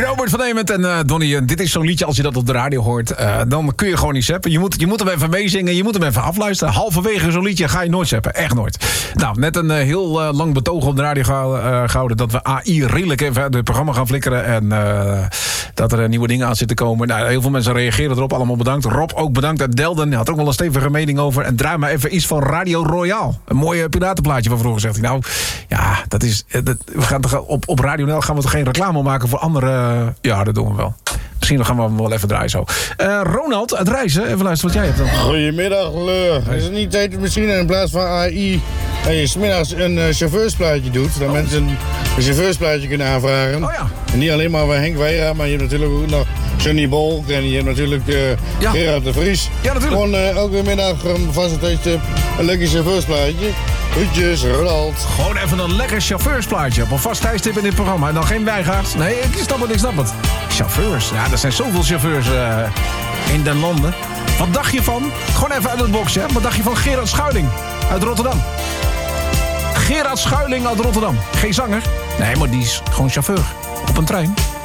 Robert van Eement en Donnie, dit is zo'n liedje, als je dat op de radio hoort, dan kun je gewoon niet zappen. Je moet hem even meezingen, je moet hem even afluisteren. Halverwege zo'n liedje ga je nooit zappen, echt nooit. Nou, net een heel lang betoog op de radio gehouden dat we AI redelijk even uit het programma gaan flikkeren en dat er nieuwe dingen aan zitten komen. Nou, heel veel mensen reageren erop, allemaal bedankt. Rob ook bedankt uit Delden, had ook wel een stevige mening over. En draai maar even iets van Radio Royal. Een mooi piratenplaatje van vroeger, zegt hij. Nou, ja, we gaan toch op Radio NL gaan we toch geen reclame maken voor andere... Ja, dat doen we wel. Misschien gaan we hem wel even draaien zo. Ronald uit Reizen, even luisteren wat jij hebt dan. Goedemiddag, Leur. Is het niet tijd misschien in plaats van AI... dat je 's middags een chauffeursplaatje doet... dat mensen een chauffeursplaatje kunnen aanvragen. Oh ja. En niet alleen maar bij Henk Weira... maar je hebt natuurlijk ook nog Johnny Bolk... en je hebt natuurlijk Gerard de Vries. Ja, natuurlijk. Gewoon elke middag vast een tijdstip een lekker chauffeursplaatje. Groetjes, Ronald. Gewoon even een lekker chauffeursplaatje op een vast tijdstip in dit programma. En dan geen Wijngaard. Nee, ik snap het. Chauffeurs. Ja, er zijn zoveel chauffeurs in den landen. Wat dacht je van? Gewoon even uit het boxje. Wat dacht je van Gerard Schuiling uit Rotterdam? Gerard Schuiling uit Rotterdam. Geen zanger. Nee, maar die is gewoon chauffeur. Op een trein.